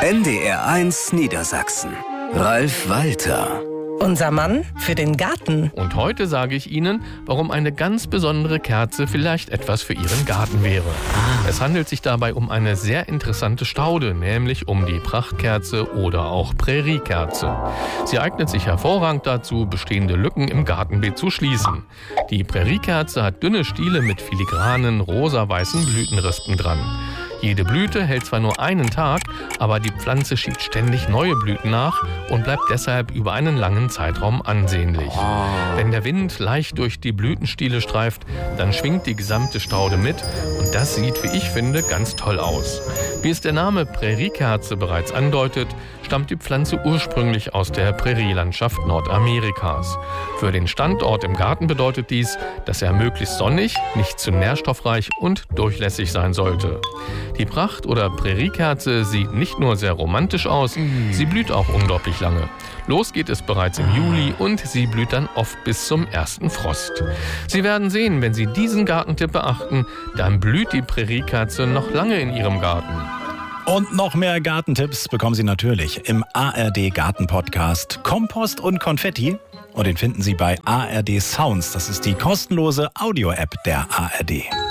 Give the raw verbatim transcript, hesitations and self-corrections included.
N D R eins Niedersachsen. Ralf Walter. Unser Mann für den Garten. Und heute sage ich Ihnen, warum eine ganz besondere Kerze vielleicht etwas für Ihren Garten wäre. Ah. Es handelt sich dabei um eine sehr interessante Staude, nämlich um die Prachtkerze oder auch Präriekerze. Sie eignet sich hervorragend dazu, bestehende Lücken im Gartenbeet zu schließen. Die Präriekerze hat dünne Stiele mit filigranen, rosa-weißen Blütenrispen dran. Jede Blüte hält zwar nur einen Tag, aber die Pflanze schiebt ständig neue Blüten nach und bleibt deshalb über einen langen Zeitraum ansehnlich. Oh. Wenn der Wind leicht durch die Blütenstiele streift, dann schwingt die gesamte Staude mit und das sieht, wie ich finde, ganz toll aus. Wie es der Name Präriekerze bereits andeutet, stammt die Pflanze ursprünglich aus der Prärielandschaft Nordamerikas. Für den Standort im Garten bedeutet dies, dass er möglichst sonnig, nicht zu nährstoffreich und durchlässig sein sollte. Die Pracht- oder Präriekerze sieht nicht nur sehr romantisch aus, mm. sie blüht auch unglaublich lange. Los geht es bereits im Juli und sie blüht dann oft bis zum ersten Frost. Sie werden sehen, wenn Sie diesen Gartentipp beachten, dann blüht die Präriekerze noch lange in Ihrem Garten. Und noch mehr Gartentipps bekommen Sie natürlich im A R D Garten-Podcast Kompost und Konfetti. Und den finden Sie bei A R D Sounds. Das ist die kostenlose Audio-App der A R D.